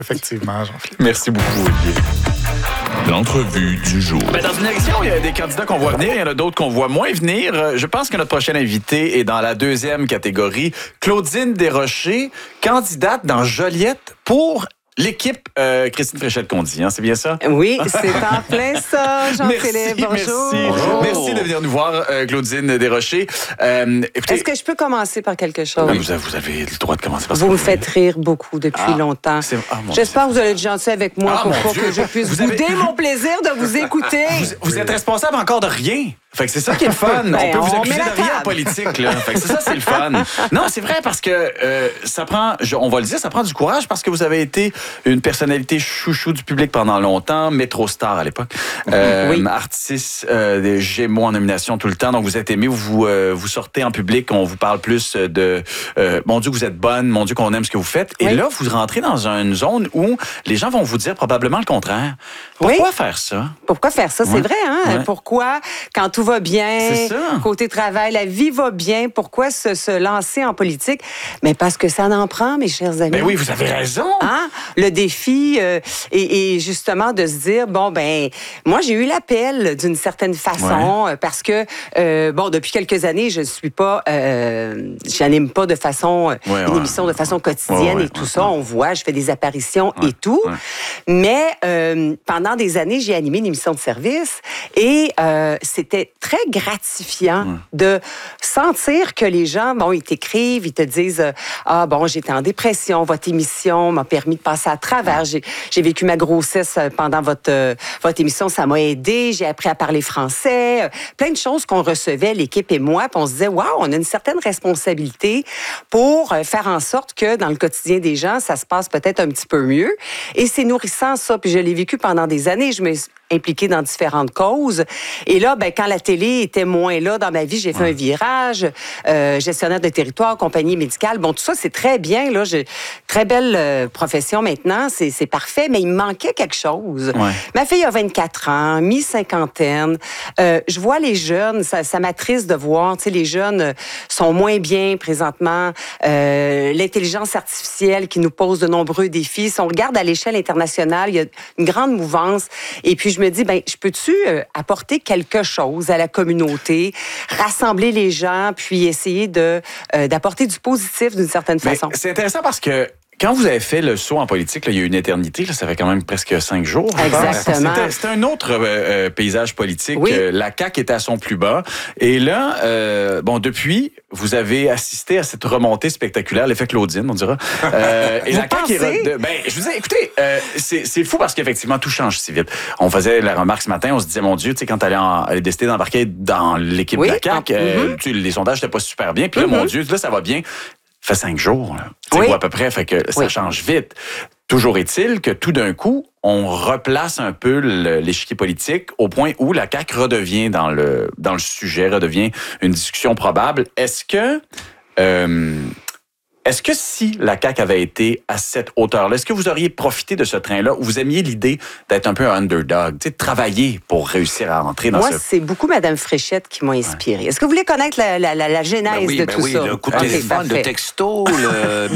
Effectivement, Jean-Philippe. Merci beaucoup, Olivier. L'entrevue du jour. Dans une élection, il y a des candidats qu'on voit venir, il y en a d'autres qu'on voit moins venir. Je pense que notre prochaine invitée est dans la deuxième catégorie. Claudine Desrochers, candidate dans Joliette pour l'équipe Christine Fréchette-Condy, c'est bien ça? Oui, c'est en plein ça, Jean-Philippe. Bonjour. Merci. Bonjour. Merci de venir nous voir, Claudine Desrochers. Écoutez, est-ce que je peux commencer par quelque chose? vous avez le droit de commencer par ça. Vous me faites rire beaucoup depuis longtemps. J'espère que vous allez être gentil avec moi pour que je puisse goûter mon plaisir de vous écouter. Vous êtes responsable encore de rien. Fait que c'est ça qui est le fun. On peut vous accuser de rien en politique, là. Fait que c'est le fun. Non, c'est vrai parce que ça prend, on va le dire, ça prend du courage parce que vous avez été une personnalité chouchou du public pendant longtemps, métro-star à l'époque, artiste des Gémeaux en nomination tout le temps. Donc vous êtes aimé, vous sortez en public, on vous parle plus de mon Dieu que vous êtes bonne, mon Dieu qu'on aime ce que vous faites. Et là, vous rentrez dans une zone où les gens vont vous dire probablement le contraire. Pourquoi faire ça? Pourquoi faire ça? C'est vrai, hein? Ouais. Pourquoi, quand tout va bien, côté travail, la vie va bien, pourquoi se lancer en politique? Mais parce que ça en prend, mes chers amis. Ben oui, vous avez raison. Hein? Le défi est justement de se dire, moi, j'ai eu l'appel d'une certaine façon parce que, depuis quelques années, je suis pas, j'anime pas de façon, une émission de façon quotidienne et tout ça. On voit, je fais des apparitions et tout. Mais pendant des années, j'ai animé une émission de service et c'était très gratifiant de sentir que les gens, ils t'écrivent, ils te disent j'étais en dépression, votre émission m'a permis de passer à travers. J'ai vécu ma grossesse pendant votre émission, ça m'a aidé, j'ai appris à parler français, plein de choses qu'on recevait, l'équipe et moi, puis on se disait, on a une certaine responsabilité pour faire en sorte que dans le quotidien des gens, ça se passe peut-être un petit peu mieux. Et c'est nourrissant ça, puis je l'ai vécu pendant des années, je me suis impliquée dans différentes causes. Et là, quand la télé était moins là dans ma vie, j'ai fait un virage, gestionnaire de territoire, compagnie médicale. Bon, tout ça, c'est très bien. Là, j'ai très belle profession maintenant, c'est parfait, mais il me manquait quelque chose. Ma fille a 24 ans, mi-cinquantaine. Je vois les jeunes, ça m'attriste de voir, les jeunes sont moins bien présentement. L'intelligence artificielle qui nous pose de nombreux défis. Si on regarde à l'échelle internationale, il y a une grande mouvance. Et puis, je me dis, je peux-tu apporter quelque chose à la communauté, rassembler les gens, puis essayer d'apporter du positif d'une certaine façon? C'est intéressant parce que quand vous avez fait le saut en politique, il y a une éternité, ça fait quand même presque 5 jours. Exactement. C'était un autre paysage politique. La CAQ était à son plus bas. Et là, depuis, vous avez assisté à cette remontée spectaculaire, l'effet Claudine, on dira. Et la CAQ je vous dis, écoutez, c'est fou parce qu'effectivement, tout change si vite. On faisait la remarque ce matin, on se disait, mon Dieu, quand elle a décidé d'embarquer dans l'équipe de la CAQ, les sondages n'étaient pas super bien. Puis là, mon Dieu, là, ça va bien. Ça fait 5 jours, ou à peu près, fait que ça change vite. Toujours est-il que tout d'un coup, on replace un peu l'échiquier politique au point où la CAQ redevient dans le sujet, redevient une discussion probable. Est-ce que si la CAQ avait été à cette hauteur-là, est-ce que vous auriez profité de ce train-là ou vous aimiez l'idée d'être un peu un underdog, de travailler pour réussir à entrer dans Moi, c'est beaucoup Mme Fréchette qui m'a inspirée. Est-ce que vous voulez connaître la genèse de tout ça? Le coup de téléphone, le texto,